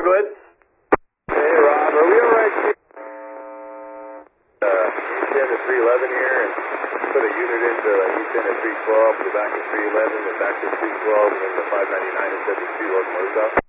ahead. Hey, Rob, are we all right? East end of 311 here, and put a unit into east end of 312, to the back of 311, then back to 212, and then the 599 and 72 locomotives out.